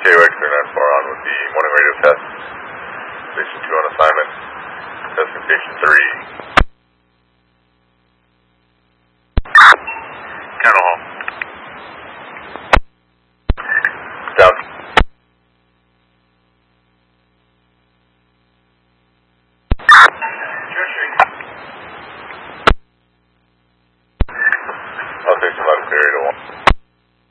KOX 394 on with the morning radio test. Station 2 on assignment. Testing Station 3.